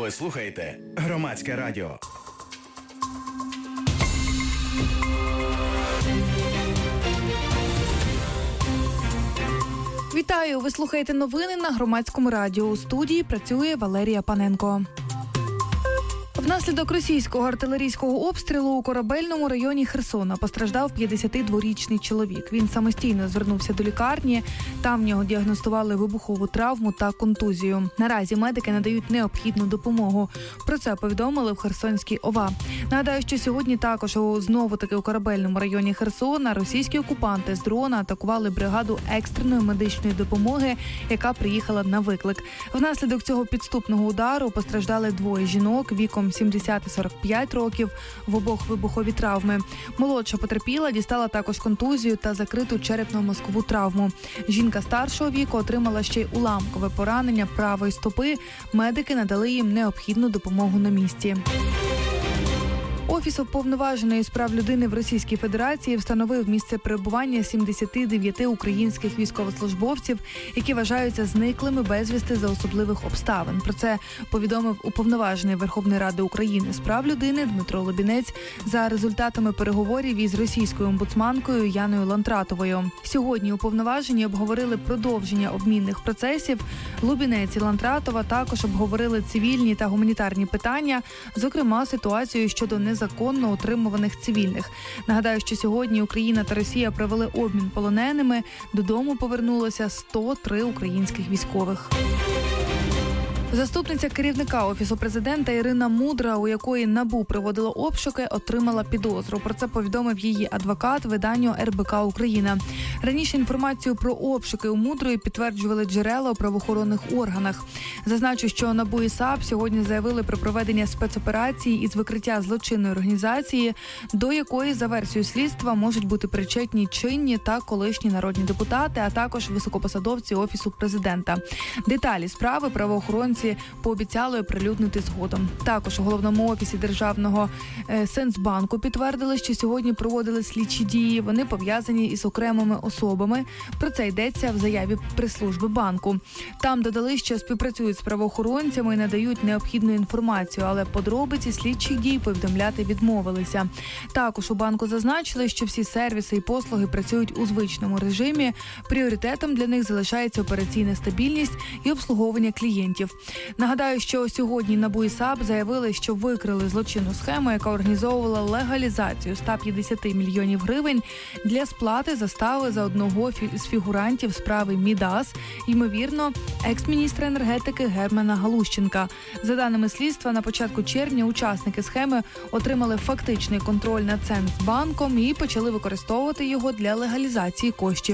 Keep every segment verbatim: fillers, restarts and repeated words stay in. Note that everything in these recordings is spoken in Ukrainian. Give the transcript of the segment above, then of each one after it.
Ви слухаєте Громадське радіо. Вітаю! Ви слухаєте новини на Громадському радіо. У студії працює Валерія Паненко. Внаслідок російського артилерійського обстрілу у Корабельному районі Херсона постраждав п'ятдесятидворічний чоловік. Він самостійно звернувся до лікарні. Там в нього діагностували вибухову травму та контузію. Наразі медики надають необхідну допомогу. Про це повідомили в Херсонській ОВА. Нагадаю, що сьогодні також знову-таки у Корабельному районі Херсона російські окупанти з дрона атакували бригаду екстреної медичної допомоги, яка приїхала на виклик. Внаслідок цього підступного удару постраждали двоє жінок віком сімдесят - сорок п'ять років, в обох вибухові травми. Молодша потерпіла дістала також контузію та закриту черепно-мозкову травму. Жінка старшого віку отримала ще й уламкове поранення правої стопи. Медики надали їм необхідну допомогу на місці. Офіс Уповноваженої з прав людини в Російській Федерації встановив місце перебування сімдесяти дев'яти українських військовослужбовців, які вважаються зниклими безвісти за особливих обставин. Про це повідомив Уповноважений Верховної Ради України з прав людини Дмитро Лубінець за результатами переговорів із російською омбудсманкою Яною Лантратовою. Сьогодні уповноважені обговорили продовження обмінних процесів. Лубінець і Лантратова також обговорили цивільні та гуманітарні питання, зокрема ситуацію щодо незаконних законно утримуваних цивільних. Нагадаю, що сьогодні Україна та Росія провели обмін полоненими. Додому повернулося сто три українських військових. Заступниця керівника Офісу Президента Ірина Мудра, у якої НАБУ проводило обшуки, отримала підозру. Про це повідомив її адвокат виданню ер бе ка Україна. Раніше інформацію про обшуки у Мудрої підтверджували джерела у правоохоронних органах. Зазначу, що НАБУ і САП сьогодні заявили про проведення спецоперації із викриття злочинної організації, до якої, за версією слідства, можуть бути причетні чинні та колишні народні депутати, а також високопосадовці Офісу Президента. Деталі справи правоохоронці пообіцяли оприлюднити згодом. Також у головному офісі Державного е, Сенсбанку підтвердили, що сьогодні проводили слідчі дії. Вони пов'язані із окремими особами. Про це йдеться в заяві прес-служби банку. Там додали, що співпрацюють з правоохоронцями і надають необхідну інформацію, але подробиці слідчих дій повідомляти відмовилися. Також у банку зазначили, що всі сервіси і послуги працюють у звичному режимі. Пріоритетом для них залишається операційна стабільність і обслуговування клієнтів. Нагадаю, що сьогодні НАБУ і САП заявили, що викрили злочинну схему, яка організовувала легалізацію ста п'ятдесяти мільйонів гривень для сплати застави за одного з фігурантів справи Мідас, ймовірно, екс-міністра енергетики Германа Галущенка. За даними слідства, на початку червня учасники схеми отримали фактичний контроль над Центробанком і почали використовувати його для легалізації коштів.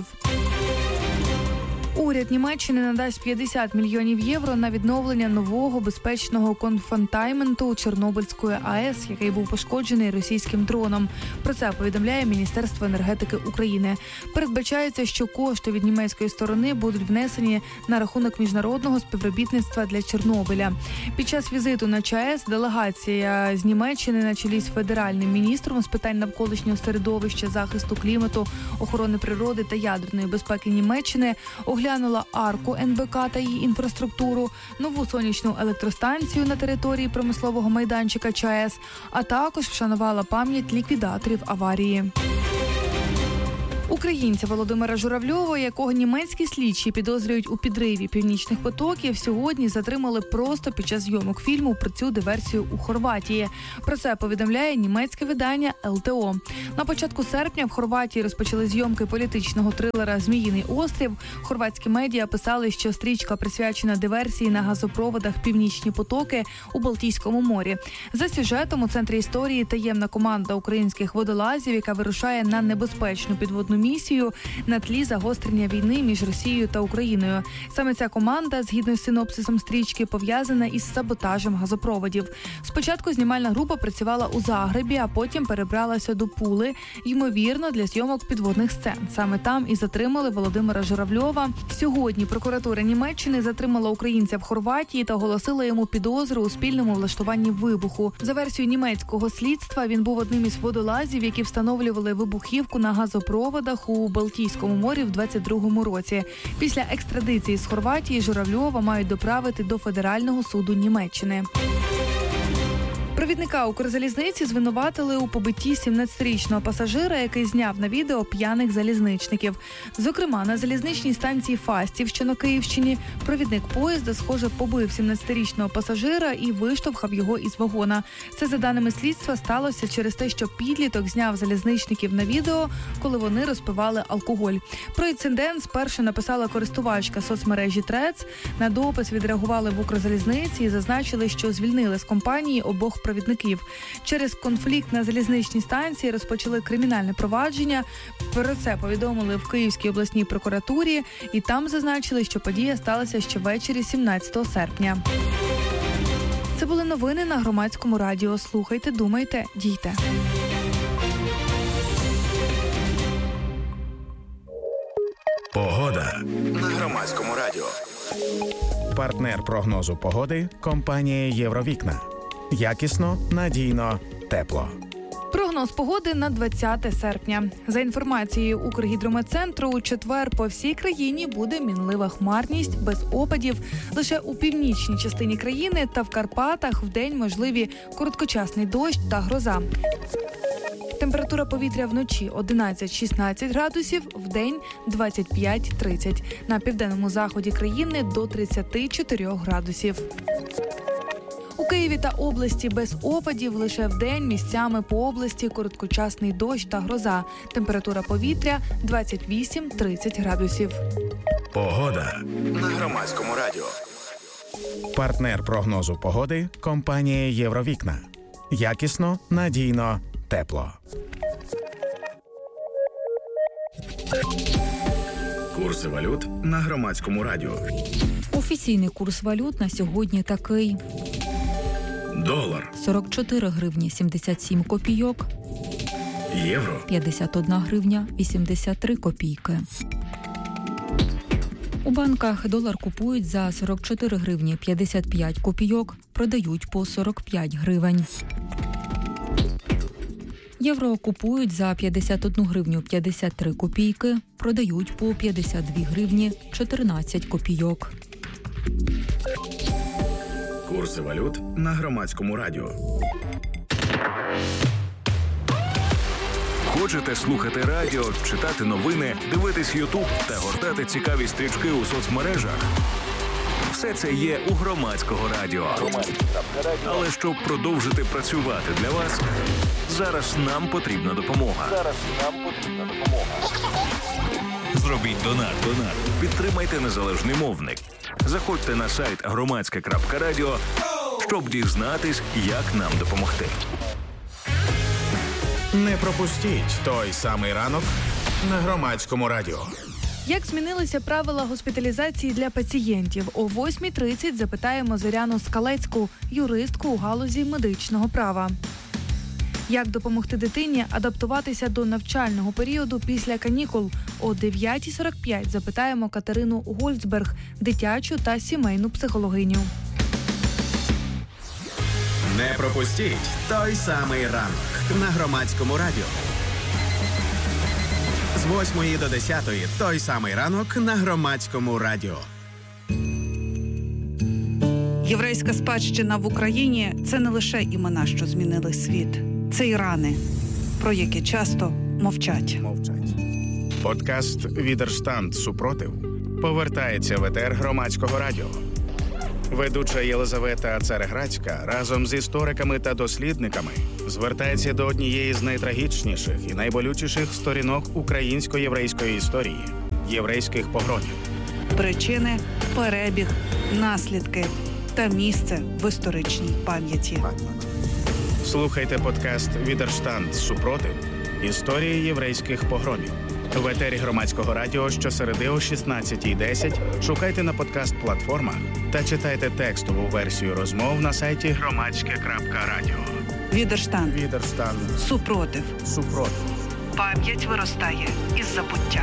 Уряд Німеччини надасть п'ятдесят мільйонів євро на відновлення нового безпечного конфонтайменту Чорнобильської АЕС, який був пошкоджений російським дроном. Про це повідомляє Міністерство енергетики України. Передбачається, що кошти від німецької сторони будуть внесені на рахунок міжнародного співробітництва для Чорнобиля. Під час візиту на ЧАЕС делегація з Німеччини на чолі з федеральним міністром з питань навколишнього середовища, захисту клімату, охорони природи та ядерної безпеки Німеччини оглянула Оглянула арку ен бе ка та її інфраструктуру, нову сонячну електростанцію на території промислового майданчика ЧАЕС, а також вшанувала пам'ять ліквідаторів аварії. Українця Володимира Журавльова, якого німецькі слідчі підозрюють у підриві північних потоків, сьогодні затримали просто під час зйомок фільму про цю диверсію у Хорватії. Про це повідомляє німецьке видання ел те о. На початку серпня в Хорватії розпочали зйомки політичного трилера «Зміїний острів». Хорватські медіа писали, що стрічка присвячена диверсії на газопроводах «Північні потоки» у Балтійському морі. За сюжетом у центрі історії таємна команда українських водолазів, яка вирушає на небезпечну підводну місію на тлі загострення війни між Росією та Україною. Саме ця команда, згідно з синопсисом стрічки, пов'язана із саботажем газопроводів. Спочатку знімальна група працювала у Загребі, а потім перебралася до Пули, ймовірно, для зйомок підводних сцен. Саме там і затримали Володимира Журавльова. Сьогодні прокуратура Німеччини затримала українця в Хорватії та оголосила йому підозру у спільному влаштуванні вибуху. За версією німецького слідства, він був одним із водолазів, які встановлювали вибухівку на газопроводах у Балтійському морі в двадцять другому році. Після екстрадиції з Хорватії Журавльова мають доправити до Федерального суду Німеччини. Провідника Укрзалізниці звинуватили у побитті сімнадцятирічного пасажира, який зняв на відео п'яних залізничників. Зокрема, на залізничній станції Фастів, що на Київщині, провідник поїзда, схоже, побив сімнадцятирічного пасажира і виштовхав його із вагона. Це, за даними слідства, сталося через те, що підліток зняв залізничників на відео, коли вони розпивали алкоголь. Про інцидент спершу написала користувачка соцмережі Threads. На допис відреагували в Укрзалізниці і зазначили, що звільнили з компанії обох провідників. Через конфлікт на залізничній станції розпочали кримінальне провадження. Про це повідомили в Київській обласній прокуратурі, і там зазначили, що подія сталася ще ввечері сімнадцятого серпня. Це були новини на Громадському радіо. Слухайте, думайте, дійте. Погода на Громадському радіо. Партнер прогнозу погоди – компанія «Євровікна». Якісно, надійно, тепло. Прогноз погоди на двадцяте серпня. За інформацією Укргідрометцентру, у четвер по всій країні буде мінлива хмарність, без опадів. Лише у північній частині країни та в Карпатах вдень можливі короткочасний дощ та гроза. Температура повітря вночі одинадцять-шістнадцять градусів, вдень двадцять п'ять - тридцять. На південному заході країни до тридцять чотири градусів. У Києві та області без опадів, лише вдень місцями по області короткочасний дощ та гроза. Температура повітря двадцять вісім - тридцять градусів. Погода на Громадському радіо. Партнер прогнозу погоди – компанія «Євровікна». Якісно, надійно, тепло. Курси валют на Громадському радіо. Офіційний курс валют на сьогодні такий. Долар сорок чотири гривні сімдесят сім копійок. Євро п'ятдесят одна гривня вісімдесят три копійки. У банках долар купують за сорок чотири гривні п'ятдесят п'ять копійок, продають по сорок п'ять гривень. Євро купують за п'ятдесят одну гривню п'ятдесят три копійки, продають по п'ятдесят дві гривні чотирнадцять копійок. Курси валют на Громадському радіо. Хочете слухати радіо, читати новини, дивитись Ютуб та гортати цікаві стрічки у соцмережах? Все це є у Громадського радіо. Але щоб продовжити працювати для вас, зараз нам потрібна допомога. Зараз нам потрібна допомога. Зробіть донат. Донат. Підтримайте незалежний мовник. Заходьте на сайт громадське крапка радіо, щоб дізнатись, як нам допомогти. Не пропустіть той самий ранок на Громадському радіо. Як змінилися правила госпіталізації для пацієнтів? О восьмій тридцять запитаємо Зоряну Скалецьку, юристку у галузі медичного права. Як допомогти дитині адаптуватися до навчального періоду після канікул? О дев'ятій сорок п'ять запитаємо Катерину Гольцберг, дитячу та сімейну психологиню. Не пропустіть той самий ранок на Громадському радіо. З восьмої до десятої той самий ранок на Громадському радіо. Єврейська спадщина в Україні – це не лише імена, що змінили світ. Це і рани, про які часто мовчать. Мовчать. Подкаст «Відерштанд. Супротив» повертається в етер Громадського радіо. Ведуча Єлизавета Цареградська разом з істориками та дослідниками звертається до однієї з найтрагічніших і найболючіших сторінок українсько-єврейської історії – єврейських погромів. Причини, перебіг, наслідки та місце в історичній пам'яті. Слухайте подкаст «Відерштанд. Супротив. Історії єврейських погромів». В етері Громадського радіо щосереди о шістнадцятій десять шукайте на подкаст-платформах та читайте текстову версію розмов на сайті громадське крапка радіо. Відерштанд. Відерштанд. Супротив. Супротив. Пам'ять виростає із забуття.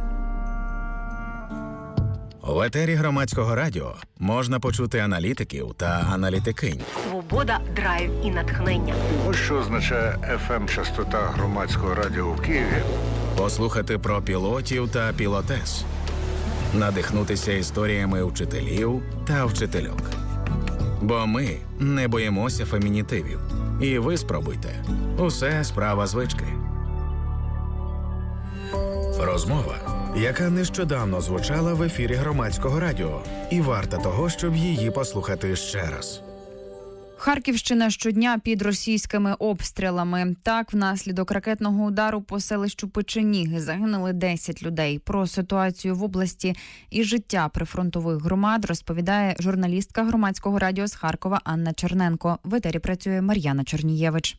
В етері Громадського радіо можна почути аналітиків та аналітикинь. Свобода, драйв і натхнення. Ось що означає еф ем-частота Громадського радіо в Києві. Послухати про пілотів та пілотес. Надихнутися історіями вчителів та вчительок. Бо ми не боїмося фемінітивів. І ви спробуйте. Усе справа звички. Розмова, яка нещодавно звучала в ефірі Громадського радіо. І варта того, щоб її послухати ще раз. Харківщина щодня під російськими обстрілами. Так, внаслідок ракетного удару по селищу Печеніги загинули десять людей. Про ситуацію в області і життя прифронтових громад розповідає журналістка Громадського радіо з Харкова Анна Черненко. В етері працює Мар'яна Чернієвич.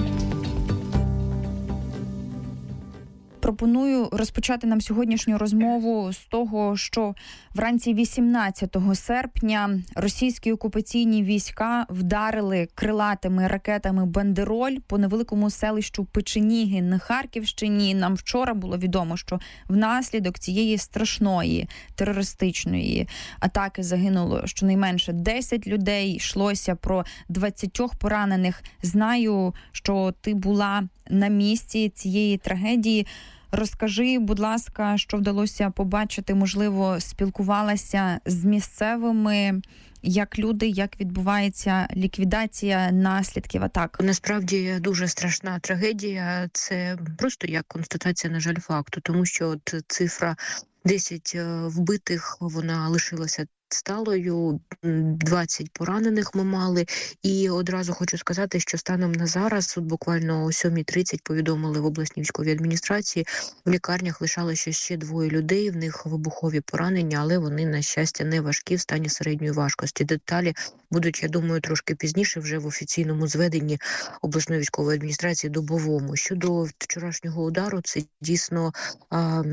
Пропоную розпочати нам сьогоднішню розмову з того, що вранці вісімнадцятого серпня російські окупаційні війська вдарили крилатими ракетами бандероль по невеликому селищу Печеніги на Харківщині. Нам вчора було відомо, що внаслідок цієї страшної терористичної атаки загинуло щонайменше десять людей. Йшлося про двадцять поранених. Знаю, що ти була на місці цієї трагедії. Розкажи, будь ласка, що вдалося побачити, можливо, спілкувалася з місцевими, як люди, як відбувається ліквідація наслідків атак? Насправді дуже страшна трагедія. Це просто як констатація, на жаль, факту, тому що от цифра десять вбитих, вона лишилася сталою, двадцять поранених ми мали. І одразу хочу сказати, що станом на зараз, от буквально о сьомій тридцять повідомили в обласній військовій адміністрації, в лікарнях лишалося ще двоє людей, в них вибухові поранення, але вони, на щастя, не важкі, в стані середньої важкості. Деталі будуть, я думаю, трошки пізніше вже в офіційному зведенні обласної військової адміністрації добовому. Щодо вчорашнього удару, це дійсно... А,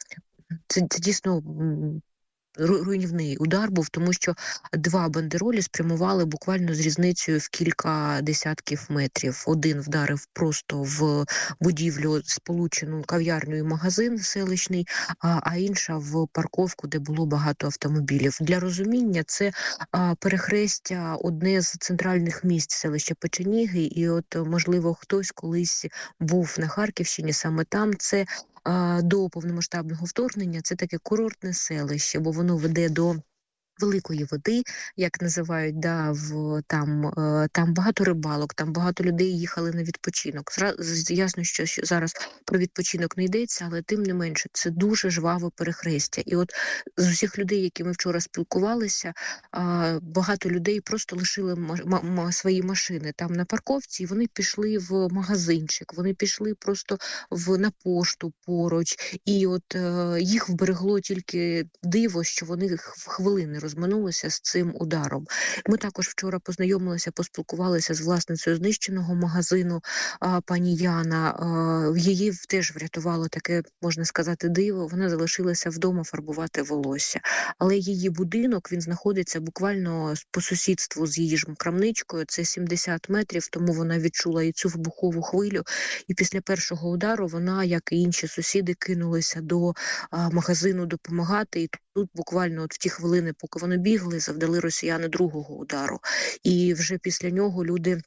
це, це дійсно... руйнівний удар був, тому що два бандеролі спрямували буквально з різницею в кілька десятків метрів. Один вдарив просто в будівлю, сполучену кав'ярню і магазин селищний, а, а інша в парковку, де було багато автомобілів. Для розуміння, це а, перехрестя одне з центральних місць селища Печеніги, і от, можливо, хтось колись був на Харківщині, саме там це до повномасштабного вторгнення, це таке курортне селище, бо воно веде до великої води, як називають, да, в, там, там багато рибалок, там багато людей їхали на відпочинок. Зразу, ясно, що, що зараз про відпочинок не йдеться, але тим не менше, це дуже жваве перехрестя. І от з усіх людей, які ми вчора спілкувалися, багато людей просто лишили м- м- свої машини там на парковці, і вони пішли в магазинчик, вони пішли просто в, на пошту поруч, і от їх вберегло тільки диво, що вони в хвилини розминулися з цим ударом. Ми також вчора познайомилися, поспілкувалися з власницею знищеного магазину а, пані Яна. А, її теж врятувало таке, можна сказати, диво. Вона залишилася вдома фарбувати волосся. Але її будинок, він знаходиться буквально по сусідству з її ж крамничкою. Це сімдесят метрів, тому вона відчула і цю вибухову хвилю. І після першого удару вона, як і інші сусіди, кинулися до а, магазину допомагати. І тут буквально от в ті хвилини, поки вони бігли, завдали росіяни другого удару. І вже після нього люди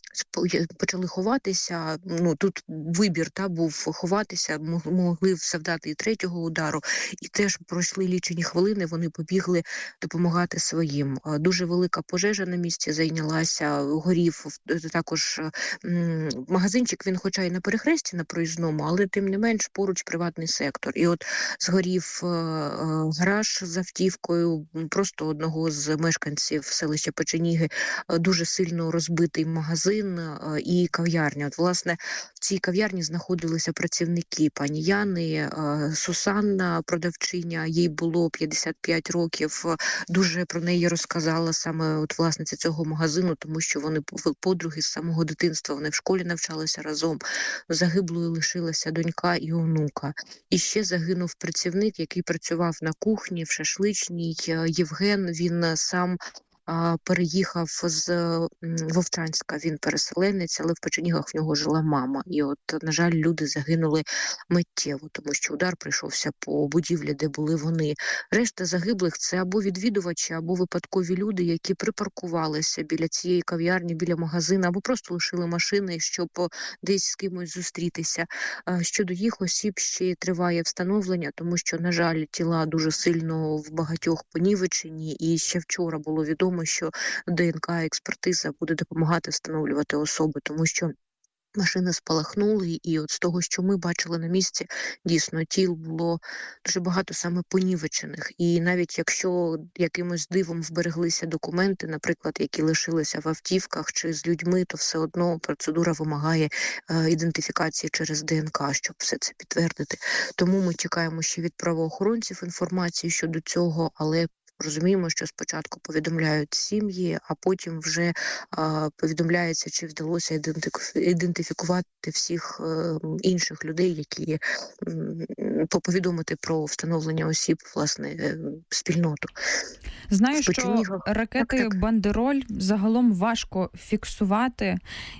почали ховатися. Ну, тут вибір та був ховатися, могли завдати і третього удару, і теж пройшли лічені хвилини, вони побігли допомагати своїм. Дуже велика пожежа на місці зайнялася, горів також м- магазинчик, він хоча й на перехресті на проїзному, але тим не менш поруч приватний сектор. І от згорів е- гараж з автівкою, просто одного з мешканців селища Печеніги, дуже сильно розбитий магазин і кав'ярня. От, власне, в цій кав'ярні знаходилися працівники пані Яни, Сусанна, продавчиня, їй було п'ятдесят п'ять років, дуже про неї розказала саме от власниця цього магазину, тому що вони подруги з самого дитинства, вони в школі навчалися разом. Загиблою лишилася донька і онука. І ще загинув працівник, який працював на кухні, в шашличній, Євген, він сам переїхав з Вовчанська, він переселенець, але в Печенігах в нього жила мама. І от, на жаль, люди загинули миттєво, тому що удар прийшовся по будівлі, де були вони. Решта загиблих – це або відвідувачі, або випадкові люди, які припаркувалися біля цієї кав'ярні, біля магазину, або просто лишили машини, щоб десь з кимось зустрітися. Щодо їх осіб ще триває встановлення, тому що, на жаль, тіла дуже сильно в багатьох понівечені, і ще вчора було відомо, невідомо, що ДНК-експертиза буде допомагати встановлювати особи, тому що машини спалахнули, і от з того, що ми бачили на місці, дійсно, тіл було дуже багато саме понівечених. І навіть якщо якимось дивом вбереглися документи, наприклад, які лишилися в автівках чи з людьми, то все одно процедура вимагає е, ідентифікації через ДНК, щоб все це підтвердити. Тому ми чекаємо ще від правоохоронців інформації щодо цього, але розуміємо, що спочатку повідомляють сім'ї, а потім вже а, повідомляється, чи вдалося ідентифікувати всіх а, інших людей, які м, повідомити про встановлення осіб, власне, спільноту. Знаю, що ракети так, так. «Бандероль» загалом важко фіксувати.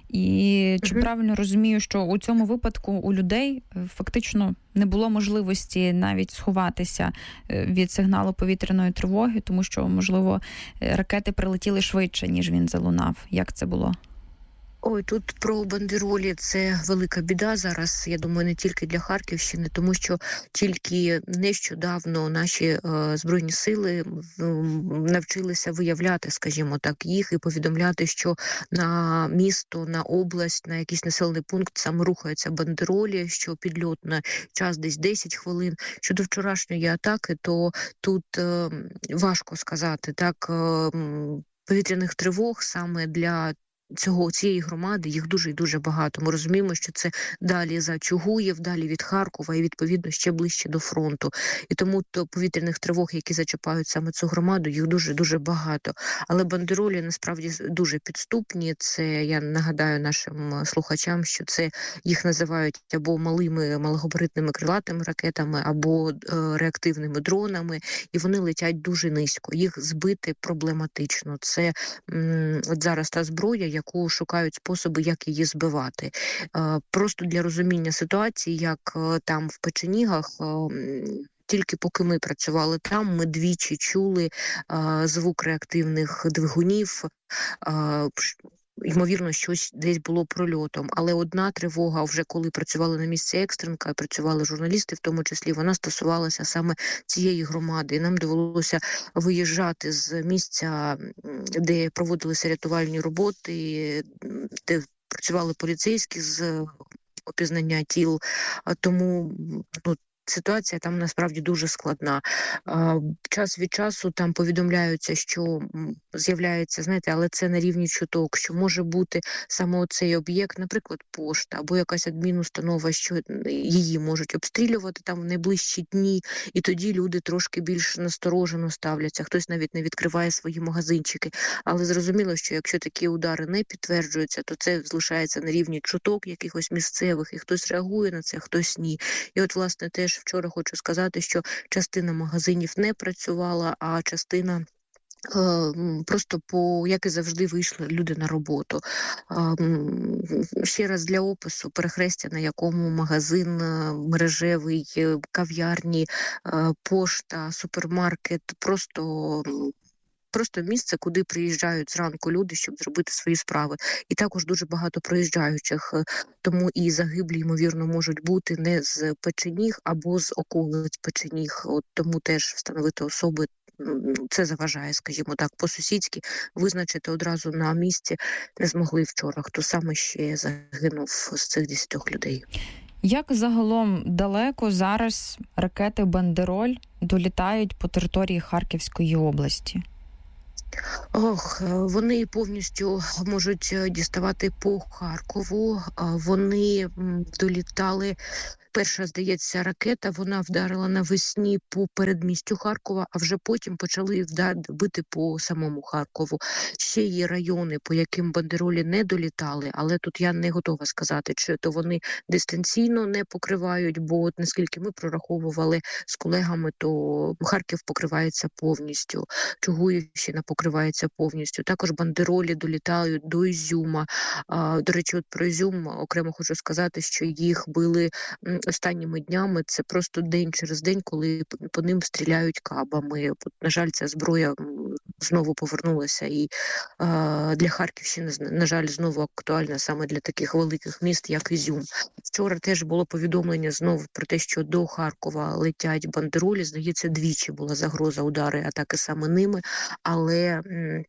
І чи угу. правильно розумію, що у цьому випадку у людей фактично не було можливості навіть сховатися від сигналу повітряної тривоги, тому що, можливо, ракети прилетіли швидше, ніж він залунав. Як це було? Ой, тут про бандеролі це велика біда зараз, я думаю, не тільки для Харківщини, тому що тільки нещодавно наші е, Збройні сили е, навчилися виявляти, скажімо так, їх і повідомляти, що на місто, на область, на якийсь населений пункт саме рухаються бандеролі, що підльот на час десь десять хвилин. Щодо вчорашньої атаки, то тут е, важко сказати, так, е, повітряних тривог саме для цього, цієї громади, їх дуже і дуже багато. Ми розуміємо, що це далі за Чугуєв, далі від Харкова і, відповідно, ще ближче до фронту. І тому то повітряних тривог, які зачіпають саме цю громаду, їх дуже-дуже багато. Але бандеролі, насправді, дуже підступні. Це, я нагадаю нашим слухачам, що це їх називають або малими малогабаритними крилатими ракетами, або е, реактивними дронами, і вони летять дуже низько. Їх збити проблематично. Це м, от зараз та зброя, яку шукають способи, як її збивати. Просто для розуміння ситуації, як там в Печенігах, тільки поки ми працювали там, ми двічі чули звук реактивних двигунів, ймовірно, щось десь було прольотом. Але одна тривога, вже коли працювали на місці екстренка, працювали журналісти в тому числі, вона стосувалася саме цієї громади. І нам довелося виїжджати з місця, де проводилися рятувальні роботи, де працювали поліцейські з опізнання тіл. Тому, ну, ситуація там насправді дуже складна. Час від часу там повідомляються, що з'являється, знаєте, але це на рівні чуток, що може бути саме оцей об'єкт, наприклад, пошта або якась адмінустанова, що її можуть обстрілювати там в найближчі дні, і тоді люди трошки більш насторожено ставляться. Хтось навіть не відкриває свої магазинчики. Але зрозуміло, що якщо такі удари не підтверджуються, то це залишається на рівні чуток якихось місцевих, і хтось реагує на це, хтось ні. І от, власне, теж вчора хочу сказати, що частина магазинів не працювала, а частина просто, по, як і завжди, вийшли люди на роботу. Ще раз для опису: перехрестя, на якому магазин мережевий, кав'ярні, пошта, супермаркет, просто... Просто місце, куди приїжджають зранку люди, щоб зробити свої справи. І також дуже багато проїжджаючих. Тому і загиблі, ймовірно, можуть бути не з Печеніг або з околиць Печеніг. От тому теж встановити особи, це заважає, скажімо так, по-сусідськи. Визначити одразу на місці не змогли вчора, хто саме ще загинув з цих десятьох людей. Як загалом далеко зараз ракети «Бандероль» долітають по території Харківської області? Ох, вони повністю можуть діставати по Харкову. Вони долітали. Перша, здається, ракета, вона вдарила навесні по передмістю Харкова, а вже потім почали бити по самому Харкову. Ще є райони, по яким бандеролі не долітали, але тут я не готова сказати, чи то вони дистанційно не покривають, бо от наскільки ми прораховували з колегами, то Харків покривається повністю, Чугуївщина покривається повністю. Також бандеролі долітають до Ізюма. А, до речі, от про Ізюм окремо хочу сказати, що їх били останніми днями. Це просто день через день, коли по ним стріляють кабами. От, на жаль, ця зброя знову повернулася. І а, для Харківщини, на жаль, знову актуальна саме для таких великих міст, як Ізюм. Вчора теж було повідомлення знову про те, що до Харкова летять бандеролі. Здається, двічі була загроза удари, атаки саме ними. Але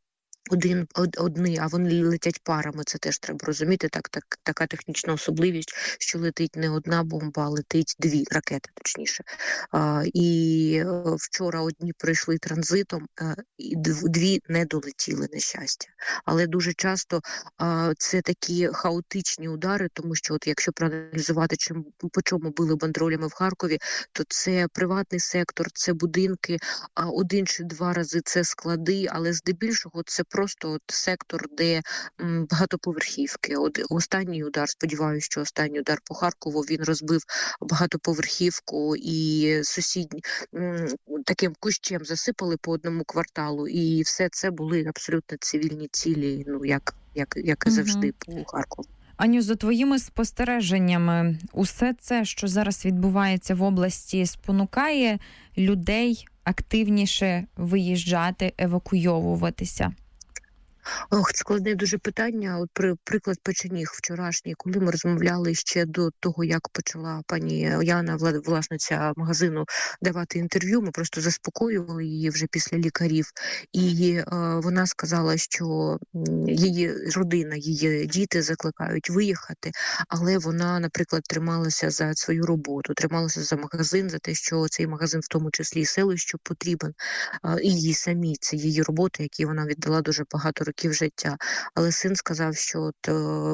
Один, од, одні, а вони летять парами, це теж треба розуміти. Так, так, така технічна особливість, що летить не одна бомба, а летить дві ракети, точніше. А, і вчора одні прийшли транзитом, а, і дві не долетіли, на щастя. Але дуже часто а, це такі хаотичні удари, тому що от якщо проаналізувати, чим, по чому били бандеролями в Харкові, то це приватний сектор, це будинки, а один чи два рази це склади, але здебільшого це просто от сектор, де м, багатоповерхівки. От останній удар, сподіваюся, що останній удар по Харкову, він розбив багатоповерхівку і сусідні м, таким кущем засипали по одному кварталу, і все це були абсолютно цивільні цілі, ну як, як, як і завжди угу. по Харкову. Аню, за твоїми спостереженнями, усе це, що зараз відбувається в області, спонукає людей активніше виїжджати, евакуйовуватися? Ох, складне дуже питання. От при, приклад Печеніг вчорашній, коли ми розмовляли ще до того, як почала пані Яна, власниця магазину, давати інтерв'ю, ми просто заспокоювали її вже після лікарів. І е, вона сказала, що її родина, її діти закликають виїхати, але вона, наприклад, трималася за свою роботу, трималася за магазин, за те, що цей магазин, в тому числі і селищу, потрібен. Е, і їй самі, це її робота, які вона віддала дуже багато років життя. Але син сказав, що от,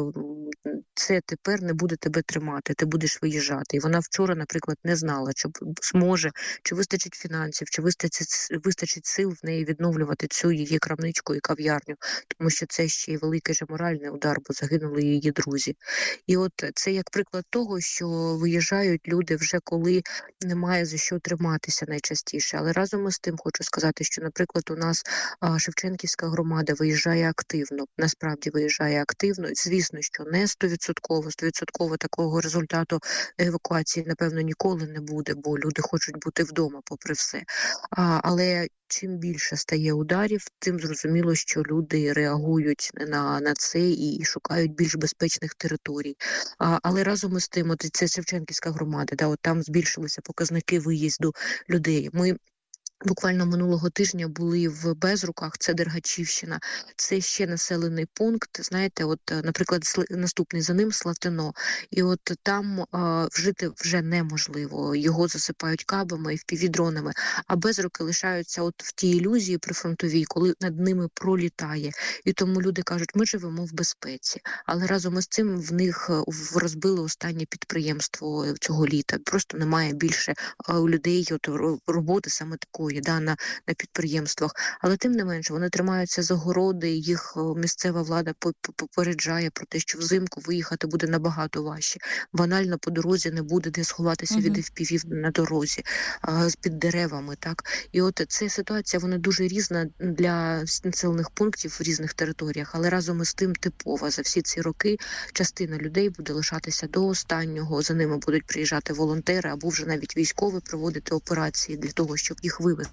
це тепер не буде тебе тримати, ти будеш виїжджати. І вона вчора, наприклад, не знала, чи зможе, чи вистачить фінансів, чи вистачить, вистачить сил в неї відновлювати цю її крамничку і кав'ярню, тому що це ще й великий же моральний удар, бо загинули її друзі. І от це як приклад того, що виїжджають люди вже коли немає за що триматися найчастіше. Але разом із тим хочу сказати, що, наприклад, у нас Шевченківська громада виїжджає активно, насправді виїжджає активно. Звісно, що не стовідсотково, стовідсотково такого результату евакуації, напевно, ніколи не буде, бо люди хочуть бути вдома попри все. А, але чим більше стає ударів, тим зрозуміло, що люди реагують на, на це і, і шукають більш безпечних територій. А, але разом із тим, от це Шевченківська громада, да, от там збільшилися показники виїзду людей. Ми буквально минулого тижня були в Безруках, це Дергачівщина, це ще населений пункт, знаєте, от, наприклад, наступний за ним Слатино, і от там а, жити вже неможливо, його засипають кабами і впівдронами, а Безруки лишаються от в тій ілюзії прифронтовій, коли над ними пролітає, і тому люди кажуть, ми живемо в безпеці, але разом із цим в них розбили останнє підприємство цього літа, просто немає більше а, у людей от, роботи саме такої, Да, на, на підприємствах. Але тим не менше, вони тримаються за городи, їх місцева влада попереджає про те, що взимку виїхати буде набагато важче. Банально по дорозі не буде де сховатися uh-huh. від еф пі ві на дорозі, а, під деревами. Так? І от ця ситуація, вона дуже різна для населених пунктів в різних територіях, але разом із тим типова. За всі ці роки частина людей буде лишатися до останнього, за ними будуть приїжджати волонтери або вже навіть військові проводити операції для того, щоб їх вивести.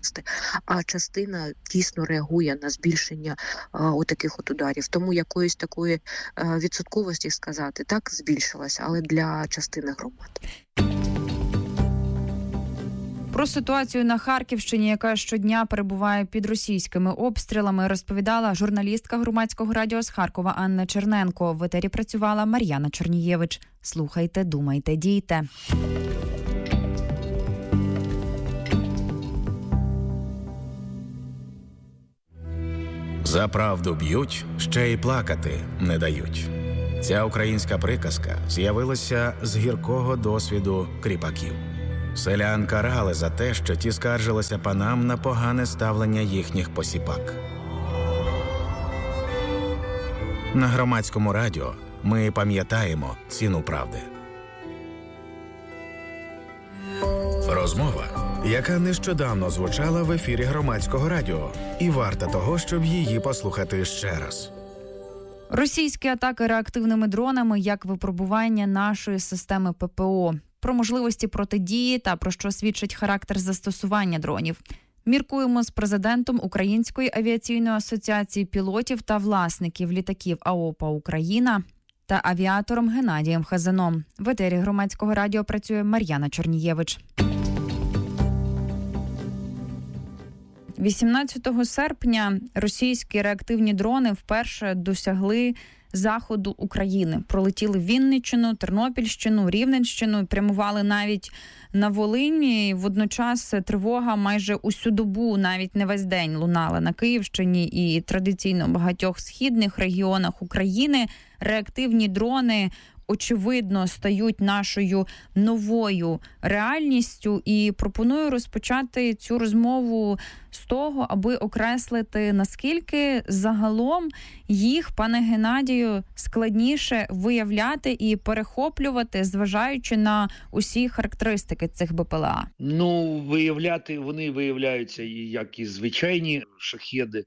А частина дійсно реагує на збільшення а, отаких от ударів. Тому якоїсь такої а, відсотковості сказати, так, збільшилася, але для частини громад. Про ситуацію на Харківщині, яка щодня перебуває під російськими обстрілами, розповідала журналістка Громадського радіо з Харкова Анна Черненко. В етері працювала Мар'яна Чернієвич. Слухайте, думайте, дійте. За правду б'ють, ще й плакати не дають. Ця українська приказка з'явилася з гіркого досвіду кріпаків. Селян карали за те, що ті скаржилися панам на погане ставлення їхніх посіпак. На Громадському радіо ми пам'ятаємо ціну правди. Розмова, яка нещодавно звучала в ефірі Громадського радіо, і варта того, щоб її послухати ще раз. Російські атаки реактивними дронами як випробування нашої системи пе пе о. Про можливості протидії та про що свідчить характер застосування дронів. Міркуємо з президентом Української авіаційної асоціації пілотів та власників літаків АОПА «Україна» та авіатором Геннадієм Хазаном. В етері Громадського радіо працює Мар'яна Чернієвич. вісімнадцятого серпня російські реактивні дрони вперше досягли заходу України. Пролетіли Вінниччину, Тернопільщину, Рівненщину, прямували навіть на Волині. Водночас тривога майже усю добу, навіть не весь день, лунала на Київщині і традиційно в багатьох східних регіонах України. Реактивні дрони, очевидно, стають нашою новою реальністю. І пропоную розпочати цю розмову з того, аби окреслити, наскільки загалом їх, пане Геннадію, складніше виявляти і перехоплювати, зважаючи на усі характеристики цих БПЛА. Ну, виявляти, вони виявляються як і звичайні шахеди,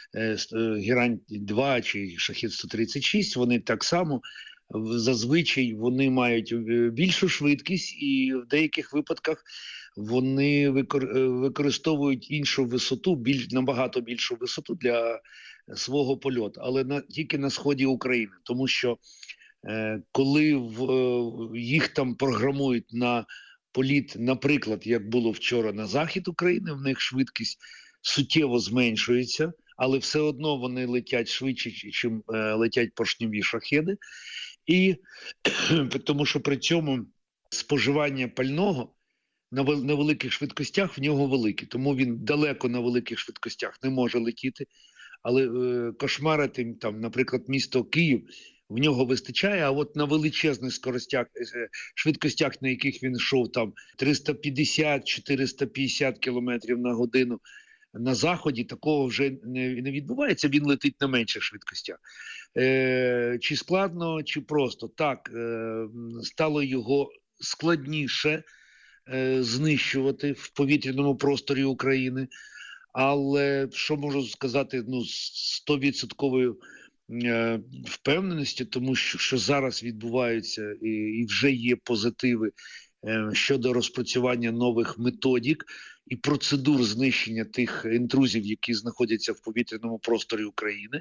Герань два чи Шахед сто тридцять шість, вони так само. Зазвичай вони мають більшу швидкість і в деяких випадках вони використовують іншу висоту, більш, набагато більшу висоту для свого польоту, але на, тільки на сході України. Тому що е, коли в, е, їх там програмують на політ, наприклад, як було вчора на захід України, в них швидкість суттєво зменшується, але все одно вони летять швидше, ніж е, летять поршневі шахеди. І тому що при цьому споживання пального на великих швидкостях в нього велике, тому він далеко на великих швидкостях не може летіти, але е, кошмарити, там, наприклад, місто Київ, в нього вистачає, а от на величезних скоростях, е, швидкостях, на яких він йшов, там триста п'ятдесят - чотириста п'ятдесят кілометрів на годину, на заході такого вже не, не відбувається, він летить на менших швидкостях. Е, чи складно, чи просто. Так, е, стало його складніше е, знищувати в повітряному просторі України, але, що можу сказати, ну, з сто відсотків е, впевненості, тому що, що зараз відбуваються і, і вже є позитиви е, щодо розпрацювання нових методик і процедур знищення тих інтрузів, які знаходяться в повітряному просторі України.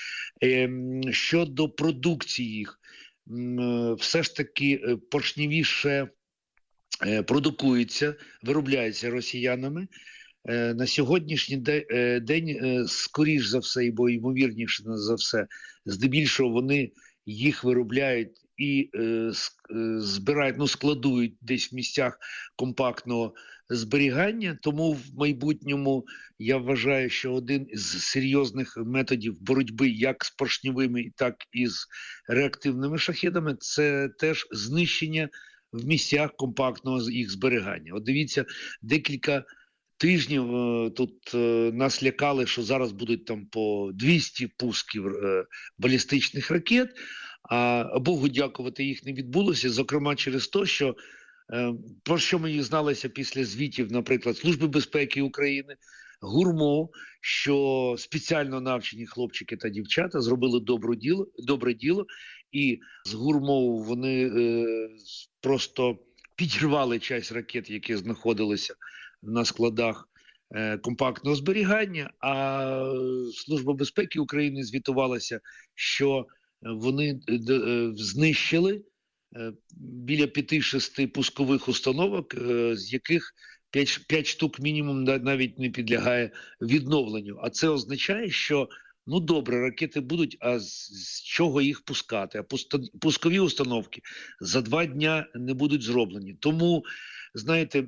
Щодо продукції їх, все ж таки поршневіше продукується, виробляється росіянами. На сьогоднішній день, скоріш за все, бо ймовірніше за все, здебільшого вони їх виробляють і збирають, ну, складують десь в місцях компактного зберігання, тому в майбутньому я вважаю, що один із серйозних методів боротьби як з поршневими, так і з реактивними шахедами – це теж знищення в місцях компактного їх зберігання. От дивіться, декілька тижнів е, тут е, нас лякали, що зараз будуть там по двісті пусків е, балістичних ракет, а Богу дякувати, їх не відбулося, зокрема через те, що про що ми дізналися після звітів, наприклад, Служби безпеки України, ГУРМО, що спеціально навчені хлопчики та дівчата зробили добре діло, добре діло, і з ГУРМО вони е, просто підірвали часть ракет, які знаходилися на складах е, компактного зберігання, а Служба безпеки України звітувалася, що вони е, е, знищили біля п'яти-шести пускових установок, з яких п'ять штук мінімум навіть не підлягає відновленню. А це означає, що, ну добре, ракети будуть, а з, з чого їх пускати? А пускові установки за два дня не будуть зроблені. Тому, знаєте,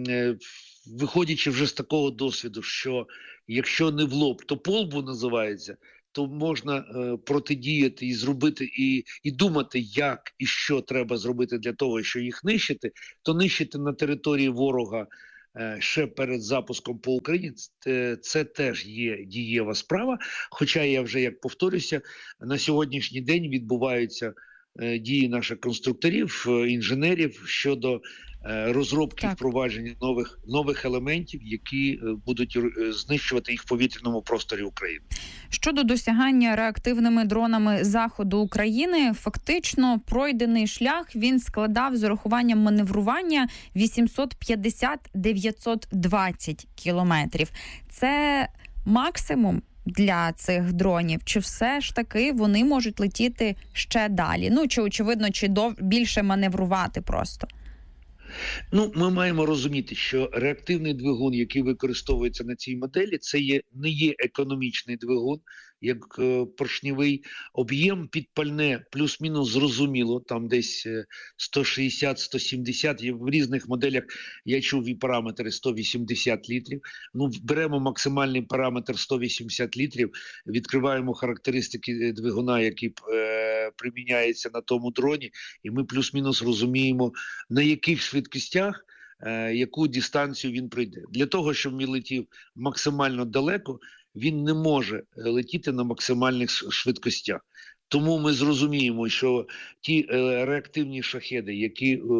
виходячи вже з такого досвіду, що якщо не в лоб, то по лбу називається, то можна е, протидіяти і зробити, і, і думати, як і що треба зробити для того, щоб їх нищити, то нищити на території ворога е, ще перед запуском по Україні, це, це теж є дієва справа. Хоча я вже, як повторюся, на сьогоднішній день відбуваються е, дії наших конструкторів, е, інженерів щодо е, розробки і впровадження нових, нових елементів, які е, будуть е, знищувати їх в повітряному просторі України. Щодо досягання реактивними дронами заходу України, фактично пройдений шлях він складав з урахуванням маневрування вісімсот п'ятдесят - дев'ятсот двадцять кілометрів. Це максимум для цих дронів? Чи все ж таки вони можуть летіти ще далі? Ну, чи, очевидно, чи дов... більше маневрувати просто? Ну, ми маємо розуміти, що реактивний двигун, який використовується на цій моделі, це є, не є економічний двигун, як е, поршневий. Об'єм підпальне плюс-мінус зрозуміло, там десь сто шістдесят - сто сімдесят, в різних моделях я чув і параметри сто вісімдесят літрів. Ну, беремо максимальний параметр сто вісімдесят літрів, відкриваємо характеристики двигуна, який е, приміняється на тому дроні, і ми плюс-мінус розуміємо, на яких швидкостях, е, яку дистанцію він пройде. Для того, щоб він летів максимально далеко, він не може летіти на максимальних швидкостях. Тому ми зрозуміємо, що ті е, реактивні шахеди, які е,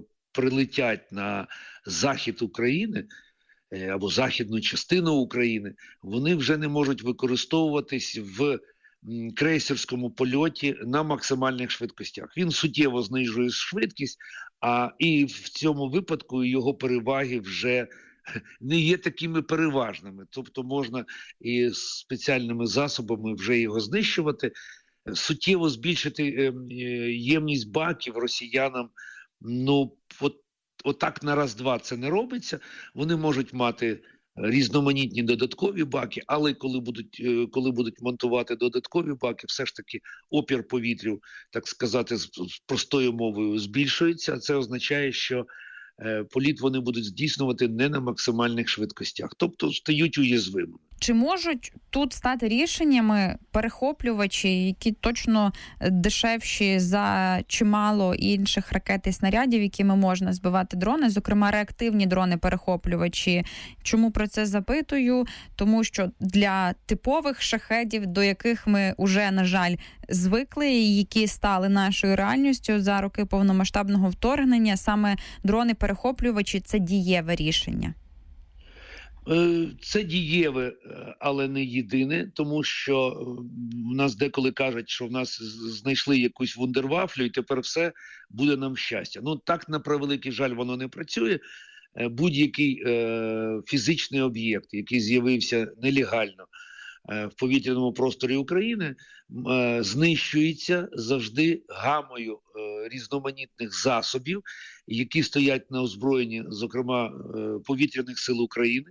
прилетять на захід України е, або західну частину України, вони вже не можуть використовуватись в м, крейсерському польоті на максимальних швидкостях. Він суттєво знижує швидкість, а і в цьому випадку його переваги вже не є такими переважними. Тобто можна і спеціальними засобами вже його знищувати, суттєво збільшити ємність баків росіянам. Ну, от, отак на раз-два це не робиться. Вони можуть мати різноманітні додаткові баки, але коли будуть, коли будуть монтувати додаткові баки, все ж таки опір повітрю, так сказати, з простою мовою збільшується. А це означає, що політ вони будуть здійснювати не на максимальних швидкостях, тобто стають уязвимими. Чи можуть тут стати рішеннями перехоплювачі, які точно дешевші за чимало інших ракет і снарядів, якими можна збивати дрони, зокрема реактивні дрони-перехоплювачі? Чому про це запитую? Тому що для типових шахедів, до яких ми уже, на жаль, звикли, і які стали нашою реальністю за роки повномасштабного вторгнення, саме дрони-перехоплювачі – це дієве рішення. Це дієве, але не єдине, тому що в нас деколи кажуть, що в нас знайшли якусь вундервафлю і тепер все буде нам щастя. Ну так, на превеликий жаль, воно не працює. Будь-який е, фізичний об'єкт, який з'явився нелегально е, в повітряному просторі України, е, знищується завжди гамою е, різноманітних засобів, які стоять на озброєнні, зокрема, е, повітряних сил України.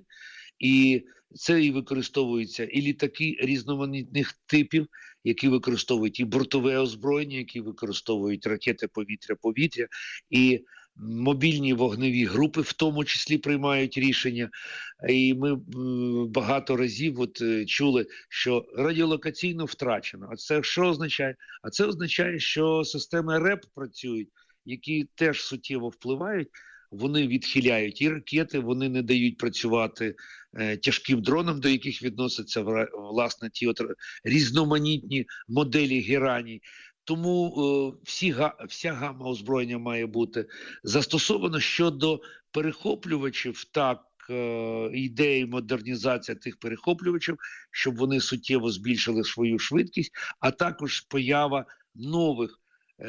І це і використовуються і літаки різноманітних типів, які використовують і бортове озброєння, які використовують ракети повітря-повітря, і мобільні вогневі групи в тому числі приймають рішення. І ми багато разів от чули, що радіолокаційно втрачено. А це що означає? А це означає, що системи РЕП працюють, які теж суттєво впливають. Вони відхиляють і ракети, вони не дають працювати е, тяжким дронам, до яких відносяться власне ті от різноманітні моделі гераній. Тому е, всі, вся гама озброєння має бути застосована. Щодо перехоплювачів, так, е, ідеї модернізація тих перехоплювачів, щоб вони суттєво збільшили свою швидкість, а також поява нових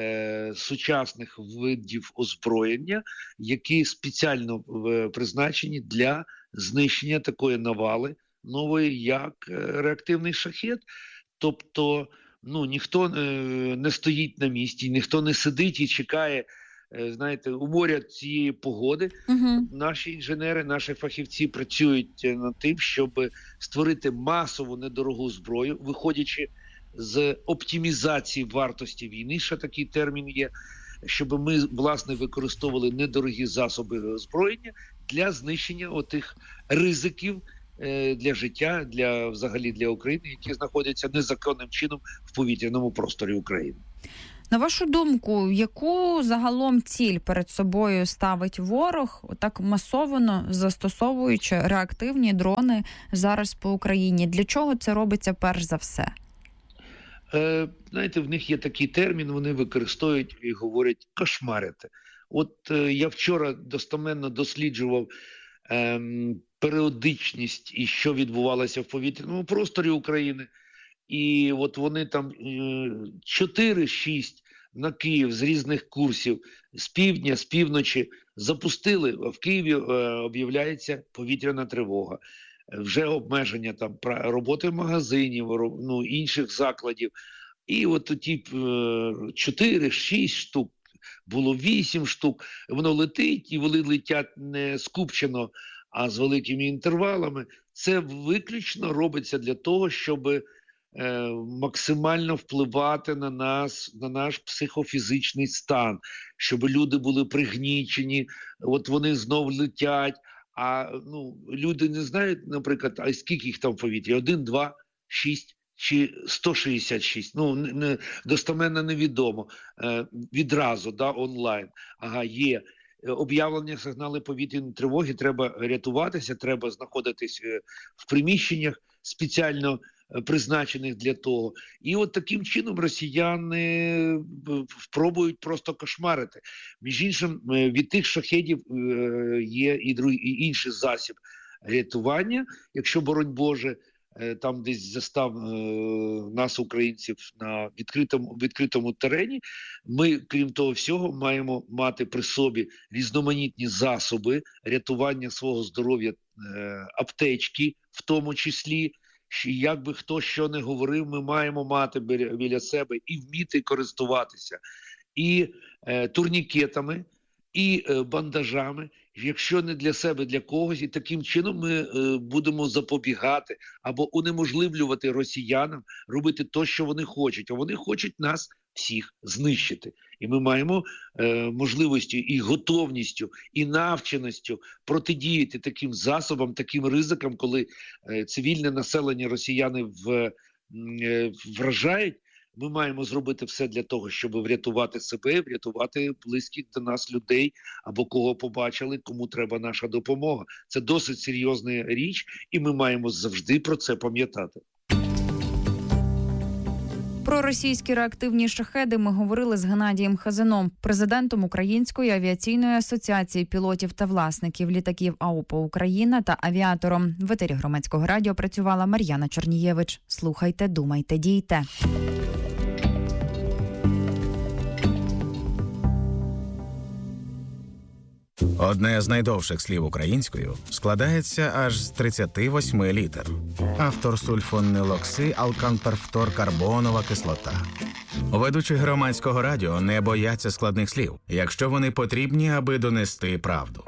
Е, сучасних видів озброєння, які спеціально е, призначені для знищення такої навали нової, як е, реактивний шахед. Тобто, ну, ніхто е, не стоїть на місці, ніхто не сидить і чекає, е, знаєте, у моря цієї погоди. Угу. Наші інженери, наші фахівці працюють над тим, щоб створити масову недорогу зброю, виходячи з оптимізації вартості війни, ще такий термін є, щоб ми, власне, використовували недорогі засоби озброєння для знищення отих ризиків е, для життя, для, взагалі для України, які знаходяться незаконним чином в повітряному просторі України. На вашу думку, яку загалом ціль перед собою ставить ворог, отак масово застосовуючи реактивні дрони зараз по Україні? Для чого це робиться перш за все? Е, знаєте, в них є такий термін, вони використовують і говорять «кошмарити». От е, я вчора достеменно досліджував е, періодичність і що відбувалося в повітряному просторі України. І от вони там е, чотири-шість на Київ з різних курсів, з півдня, з півночі запустили, а в Києві е, об'являється повітряна тривога. Вже обмеження там роботи магазинів, ну, інших закладів. І от ті чотири-шість штук було вісім штук. Воно летить, і вони летять не скупчено, а з великими інтервалами. Це виключно робиться для того, щоб е, максимально впливати на нас, на наш психофізичний стан, щоб люди були пригнічені, от вони знов летять, а ну, люди не знають, наприклад, а скільки їх там в повітрі? Один, два, шість чи сто шістдесят шість, ну, не, не, достеменно невідомо, е, відразу, да, онлайн. Ага, є. Об'явлення сигнали повітряної тривоги, треба рятуватися, треба знаходитись в приміщеннях спеціально призначених для того. І от таким чином росіяни пробують просто кошмарити. Між іншим, від тих шахедів є і, друг, і інший засіб рятування, якщо, боронь Боже, там десь застав е, нас, українців, на відкритому, відкритому терені, ми, крім того всього, маємо мати при собі різноманітні засоби рятування свого здоров'я, е, аптечки в тому числі. Як би хто що не говорив, ми маємо мати біля, біля себе і вміти користуватися і е, турнікетами, і е, бандажами, якщо не для себе, для когось. І таким чином ми е, будемо запобігати або унеможливлювати росіянам робити те, що вони хочуть. А вони хочуть нас всіх знищити. І ми маємо е, можливістю і готовністю, і навченістю протидіяти таким засобам, таким ризикам, коли е, цивільне населення росіяни в, е, вражають. Ми маємо зробити все для того, щоб врятувати себе, врятувати близьких до нас людей, або кого побачили, кому треба наша допомога. Це досить серйозна річ, і ми маємо завжди про це пам'ятати. Про російські реактивні шахеди ми говорили з Геннадієм Хазином, президентом Української авіаційної асоціації пілотів та власників літаків АУПА «Україна» та авіатором. В етері Громадського радіо працювала Мар'яна Чорнієвич. Слухайте, думайте, дійте. Одне з найдовших слів українською складається аж з тридцяти восьми літер. Автор сульфонилокси алканперфторкарбонова кислота. Ведучі Громадського радіо не бояться складних слів, якщо вони потрібні, аби донести правду.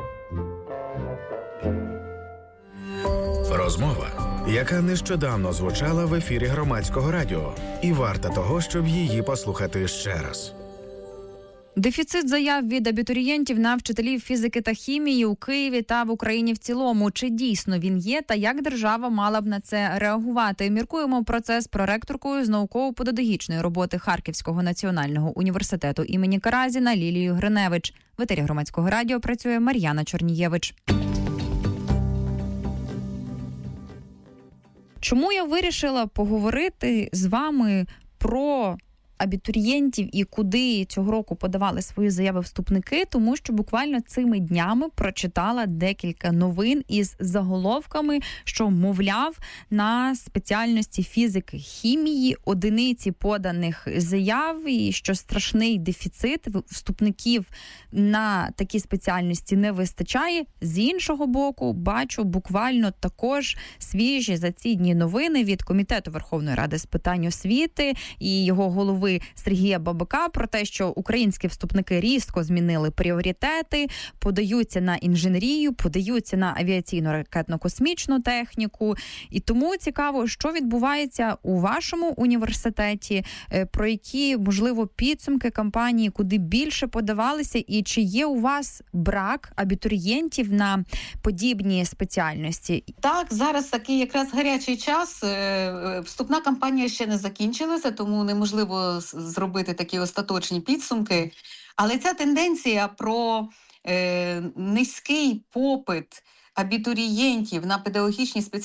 Розмова, яка нещодавно звучала в ефірі Громадського радіо, і варта того, щоб її послухати ще раз. Дефіцит заяв від абітурієнтів на вчителів фізики та хімії у Києві та в Україні в цілому. Чи дійсно він є та як держава мала б на це реагувати? Міркуємо про це з проректоркою з науково-педагогічної роботи Харківського національного університету імені Каразіна Лілією Гриневич. В етері Громадського радіо працює Мар'яна Чорнієвич. Чому я вирішила поговорити з вами про абітурієнтів і куди цього року подавали свої заяви вступники, тому що буквально цими днями прочитала декілька новин із заголовками, що, мовляв, на спеціальності фізики, хімії одиниці поданих заяв і що страшний дефіцит вступників на такі спеціальності не вистачає. З іншого боку, бачу буквально також свіжі за ці дні новини від Комітету Верховної Ради з питань освіти і його голови Сергія Бабака про те, що українські вступники різко змінили пріоритети, подаються на інженерію, подаються на авіаційно-ракетно-космічну техніку. І тому цікаво, що відбувається у вашому університеті, про які, можливо, підсумки кампанії, куди більше подавалися, і чи є у вас брак абітурієнтів на подібні спеціальності? Так, зараз такий якраз гарячий час. Вступна кампанія ще не закінчилася, тому неможливо зробити такі остаточні підсумки. Але ця тенденція про е, низький попит абітурієнтів на педагогічні спеціальності